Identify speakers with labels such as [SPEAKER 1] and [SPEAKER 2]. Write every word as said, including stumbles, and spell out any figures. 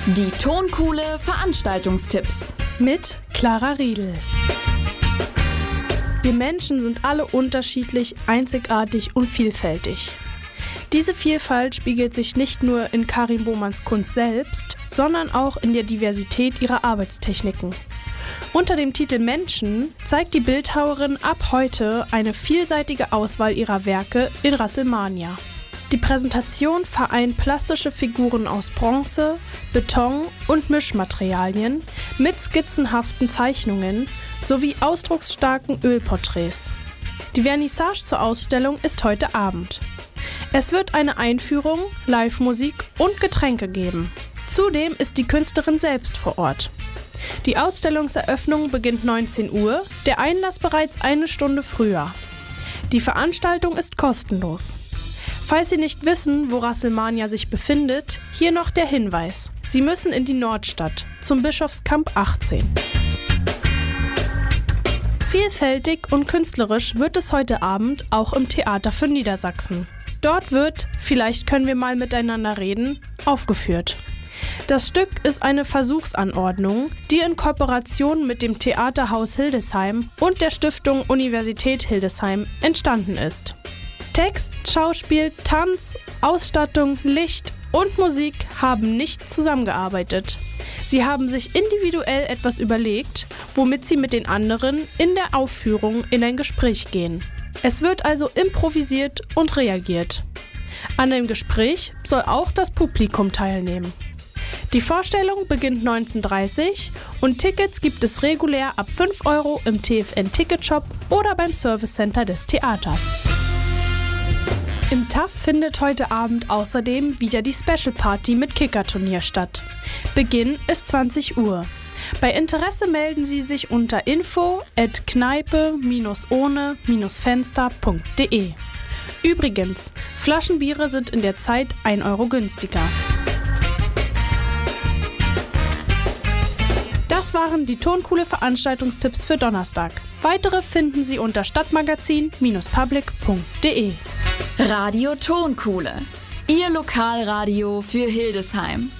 [SPEAKER 1] Die Tonkuhle Veranstaltungstipps
[SPEAKER 2] mit Clara Riedel. Wir Menschen sind alle unterschiedlich, einzigartig und vielfältig. Diese Vielfalt spiegelt sich nicht nur in Karin Bohmanns Kunst selbst, sondern auch in der Diversität ihrer Arbeitstechniken. Unter dem Titel Menschen zeigt die Bildhauerin ab heute eine vielseitige Auswahl ihrer Werke in Rasselmania. Die Präsentation vereint plastische Figuren aus Bronze, Beton und Mischmaterialien mit skizzenhaften Zeichnungen sowie ausdrucksstarken Ölporträts. Die Vernissage zur Ausstellung ist heute Abend. Es wird eine Einführung, Live-Musik und Getränke geben. Zudem ist die Künstlerin selbst vor Ort. Die Ausstellungseröffnung beginnt neunzehn Uhr, der Einlass bereits eine Stunde früher. Die Veranstaltung ist kostenlos. Falls Sie nicht wissen, wo Rasselmania sich befindet, hier noch der Hinweis. Sie müssen in die Nordstadt, zum Bischofskamp achtzehn. Vielfältig und künstlerisch wird es heute Abend auch im Theater für Niedersachsen. Dort wird, vielleicht können wir mal miteinander reden, aufgeführt. Das Stück ist eine Versuchsanordnung, die in Kooperation mit dem Theaterhaus Hildesheim und der Stiftung Universität Hildesheim entstanden ist. Text, Schauspiel, Tanz, Ausstattung, Licht und Musik haben nicht zusammengearbeitet. Sie haben sich individuell etwas überlegt, womit sie mit den anderen in der Aufführung in ein Gespräch gehen. Es wird also improvisiert und reagiert. An dem Gespräch soll auch das Publikum teilnehmen. Die Vorstellung beginnt neunzehn Uhr dreißig und Tickets gibt es regulär ab fünf Euro im T F N-Ticketshop oder beim Service Center des Theaters. Im T A F findet heute Abend außerdem wieder die Special Party mit Kickerturnier statt. Beginn ist zwanzig Uhr. Bei Interesse melden Sie sich unter info at kneipe ohne fenster punkt de. Übrigens, Flaschenbiere sind in der Zeit ein Euro günstiger. Das waren die Tonkuhle Veranstaltungstipps für Donnerstag. Weitere finden Sie unter stadtmagazin Bindestrich public punkt de.
[SPEAKER 1] Radio Tonkuhle, Ihr Lokalradio für Hildesheim.